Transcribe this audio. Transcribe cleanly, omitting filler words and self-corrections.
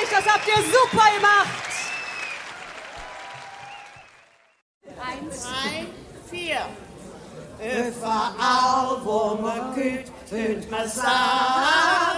euch, das habt ihr super gemacht. 1, 3, 4. Überall, wo man geht, hört man sagen.